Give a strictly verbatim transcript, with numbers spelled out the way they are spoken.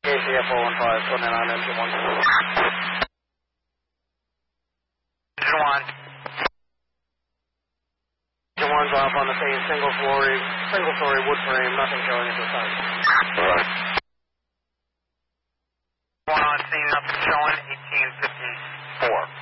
K C F four one five, twenty-nine, engine one. Engine one. Engine one's off on the scene, single story, single story wood frame, nothing showing at this time. Alright. One on scene, nothing showing, eighteen fifty-four.